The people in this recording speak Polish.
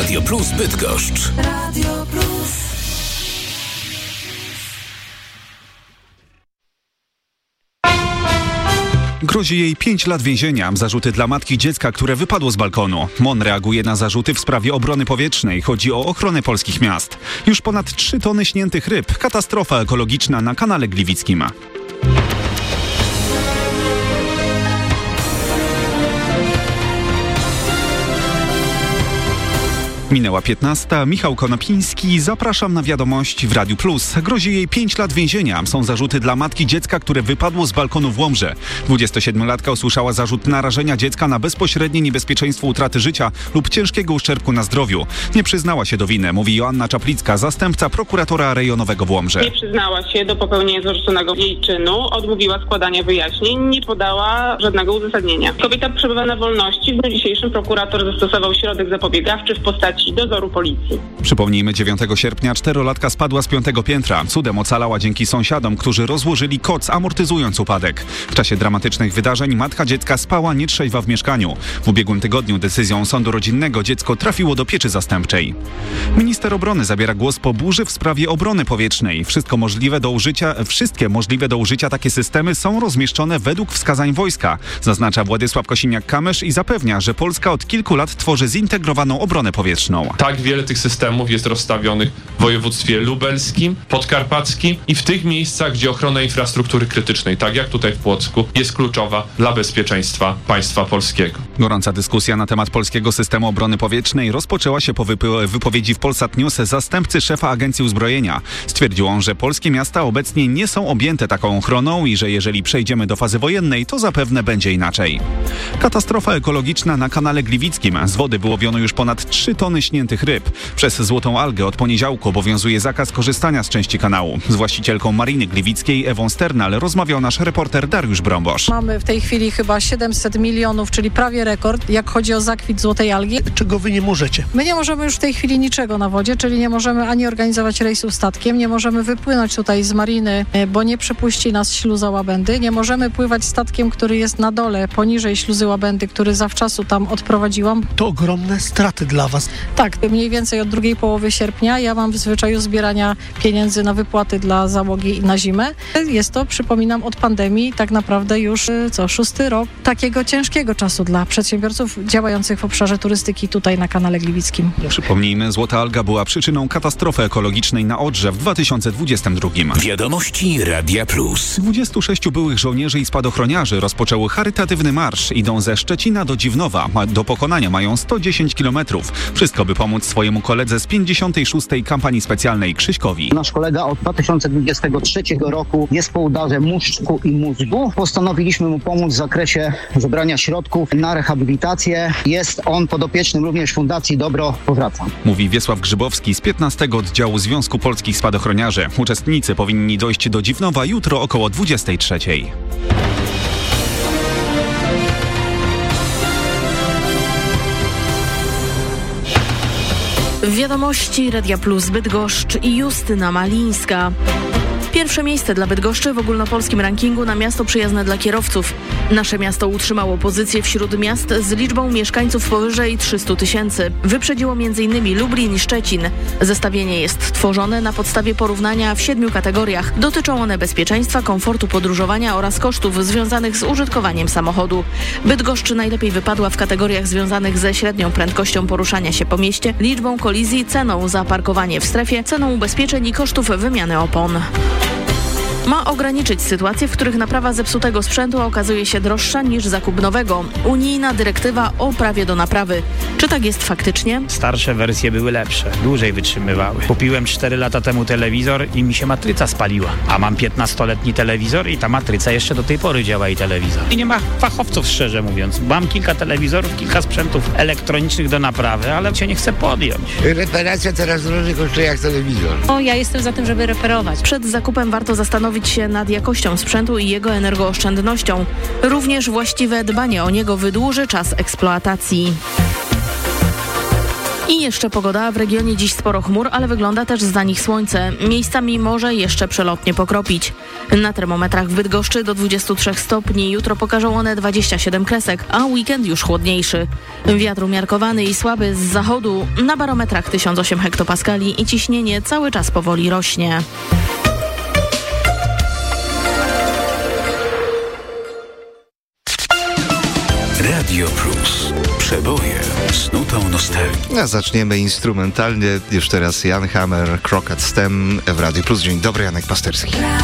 Radio Plus Bydgoszcz. Radio Plus. Grozi jej 5 lat więzienia. Zarzuty dla matki dziecka, które wypadło z balkonu. MON reaguje na zarzuty w sprawie obrony powietrznej. Chodzi o ochronę polskich miast. Już ponad 3 tony śniętych ryb. Katastrofa ekologiczna na kanale Gliwickim. Minęła 15. Michał Konopiński. Zapraszam na wiadomość w Radiu Plus. Grozi jej 5 lat więzienia. Są zarzuty dla matki dziecka, które wypadło z balkonu w Łomży. 27-latka usłyszała zarzut narażenia dziecka na bezpośrednie niebezpieczeństwo utraty życia lub ciężkiego uszczerbku na zdrowiu. Nie przyznała się do winy, mówi Joanna Czaplicka, zastępca prokuratora rejonowego w Łomży. Nie przyznała się do popełnienia zarzuconego jej czynu, odmówiła składania wyjaśnień, nie podała żadnego uzasadnienia. Kobieta przebywa na wolności. W dniu dzisiejszym prokurator zastosował środek zapobiegawczy w postaci dozoru policji. Przypomnijmy, 9 sierpnia 4-latka spadła z 5. piętra. Cudem ocalała dzięki sąsiadom, którzy rozłożyli koc, amortyzując upadek. W czasie dramatycznych wydarzeń matka dziecka spała nietrzeźwa w mieszkaniu. W ubiegłym tygodniu decyzją sądu rodzinnego dziecko trafiło do pieczy zastępczej. Minister obrony zabiera głos po burzy w sprawie obrony powietrznej. Wszystkie możliwe do użycia takie systemy są rozmieszczone według wskazań wojska, zaznacza Władysław Kosiniak-Kamysz i zapewnia, że Polska od kilku lat tworzy zintegrowaną obronę powietrzną. Tak wiele tych systemów jest rozstawionych w województwie lubelskim, podkarpackim i w tych miejscach, gdzie ochrona infrastruktury krytycznej, tak jak tutaj w Płocku, jest kluczowa dla bezpieczeństwa państwa polskiego. Gorąca dyskusja na temat polskiego systemu obrony powietrznej rozpoczęła się po wypowiedzi w Polsat News zastępcy szefa Agencji Uzbrojenia. Stwierdził on, że polskie miasta obecnie nie są objęte taką ochroną i że jeżeli przejdziemy do fazy wojennej, to zapewne będzie inaczej. Katastrofa ekologiczna na kanale Gliwickim. Z wody wyłowiono już ponad 3 tony śniętych ryb. Przez złotą algę od poniedziałku obowiązuje zakaz korzystania z części kanału. Z właścicielką Mariny Gliwickiej Ewą Sternal rozmawiał nasz reporter Dariusz Brąbosz. Mamy w tej chwili chyba 700 milionów, czyli prawie rekord, jak chodzi o zakwit złotej algi. Czego wy nie możecie? My nie możemy już w tej chwili niczego na wodzie, czyli nie możemy ani organizować rejsów statkiem, nie możemy wypłynąć tutaj z mariny, bo nie przepuści nas śluza Łabędy, nie możemy pływać statkiem, który jest na dole, poniżej śluzy Łabędy, który zawczasu tam odprowadziłam. To ogromne straty dla was. Tak, mniej więcej od drugiej połowy sierpnia ja mam w zwyczaju zbierania pieniędzy na wypłaty dla załogi na zimę. Jest to, przypominam, od pandemii tak naprawdę już 6. rok takiego ciężkiego czasu dla przedsiębiorców działających w obszarze turystyki tutaj na kanale Gliwickim. Przypomnijmy, złota alga była przyczyną katastrofy ekologicznej na Odrze w 2022. Wiadomości Radia Plus. 26 byłych żołnierzy i spadochroniarzy rozpoczęły charytatywny marsz. Idą ze Szczecina do Dziwnowa. Do pokonania mają 110 km. Wszystko, by pomóc swojemu koledze z 56. kampanii specjalnej Krzyśkowi. Nasz kolega od 2023 roku jest po udarze muszczku i mózgu. Postanowiliśmy mu pomóc w zakresie zebrania środków na rehabilitację. Jest on podopiecznym również Fundacji Dobro Powraca. Mówi Wiesław Grzybowski z 15. oddziału Związku Polskich Spadochroniarzy. Uczestnicy powinni dojść do Dziwnowa jutro około 23. Wiadomości Radia Plus Bydgoszcz i Justyna Malińska. Pierwsze miejsce dla Bydgoszczy w ogólnopolskim rankingu na miasto przyjazne dla kierowców. Nasze miasto utrzymało pozycję wśród miast z liczbą mieszkańców powyżej 300 000. Wyprzedziło m.in. Lublin i Szczecin. Zestawienie jest tworzone na podstawie porównania w 7 kategoriach. Dotyczą one bezpieczeństwa, komfortu podróżowania oraz kosztów związanych z użytkowaniem samochodu. Bydgoszcz najlepiej wypadła w kategoriach związanych ze średnią prędkością poruszania się po mieście, liczbą kolizji, ceną za parkowanie w strefie, ceną ubezpieczeń i kosztów wymiany opon. Ma ograniczyć sytuacje, w których naprawa zepsutego sprzętu okazuje się droższa niż zakup nowego. Unijna dyrektywa o prawie do naprawy. Czy tak jest faktycznie? Starsze wersje były lepsze, dłużej wytrzymywały. Kupiłem 4 lata temu telewizor i mi się matryca spaliła. A mam 15-letni telewizor i ta matryca jeszcze do tej pory działa i telewizor. I nie ma fachowców, szczerze mówiąc. Mam kilka telewizorów, kilka sprzętów elektronicznych do naprawy, ale się nie chcę podjąć. Reparacja teraz drożej kosztuje jak telewizor. Ja jestem za tym, żeby reperować. Przed zakupem warto zastanowić się nad jakością sprzętu i jego energooszczędnością. Również właściwe dbanie o niego wydłuży czas eksploatacji. I jeszcze pogoda. W regionie dziś sporo chmur, ale wygląda też za nich słońce. Miejscami może jeszcze przelotnie pokropić. Na termometrach w Bydgoszczy do 23 stopni. Jutro pokażą one 27 kresek, a weekend już chłodniejszy. Wiatr umiarkowany i słaby z zachodu. Na barometrach 1008 hektopaskali i ciśnienie cały czas powoli rośnie. Radio Plus. Przeboje z nutą nostalgii. A zaczniemy instrumentalnie. Już teraz Jan Hammer, Crooked Stem w Radio Plus. Dzień dobry, Janek Pasterski.